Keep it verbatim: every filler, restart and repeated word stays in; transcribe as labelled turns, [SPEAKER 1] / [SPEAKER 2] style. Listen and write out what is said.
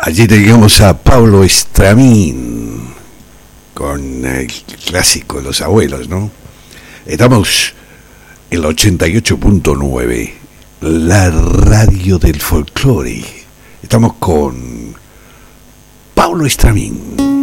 [SPEAKER 1] Allí teníamos a Pablo Estramín con el clásico de los abuelos, ¿no? Estamos en la ochenta y ocho punto nueve, la radio del folclore. Estamos con Pablo Estramín.